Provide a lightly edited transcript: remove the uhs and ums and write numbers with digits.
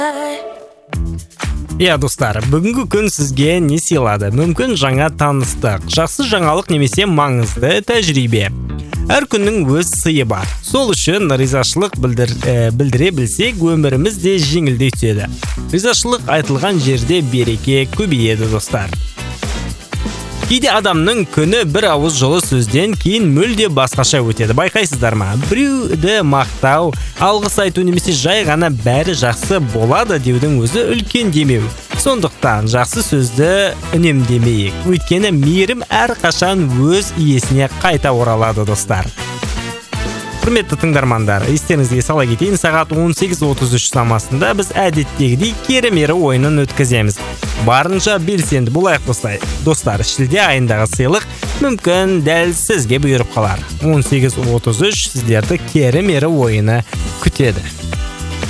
Иә достар, бүгінгі күн сізге не сыйлады? Мүмкін жаңа таныстық, жақсы жаңалық немесе маңызды тәжірибе. Әр күннің өз сыйы бар. Сол үшін ризашылық білдіре білсек, өміріміз де жеңілдей түседі. Ризашылық айтылған жерде береке көбейеді достар. Кейде адамның күні бір ауыз жылы сөзден кейін мүлде басқаша өтеді. Байқайсыздар ма? Біреуді мақтау, алғыс айту немесе жай ғана бәрі жақсы болады деудің өзі үлкен демеу. Сондықтан жақсы сөзді үнемдемейік. Өйткені мейірім әрқашан өз иесіне қайта оралады достар. Құрметті тыңдармандар, естеріңізге сала кетейін, сағат 18:33 шамасында біз әдеттегідей кері-мері ойынын өткіземіз. Барынша белсенді болайық достар. Шілде айындағы сыйлық мүмкін дәл сізге бұйырып қалар. 18:33 сіздерді кері-мері ойыны күтеді.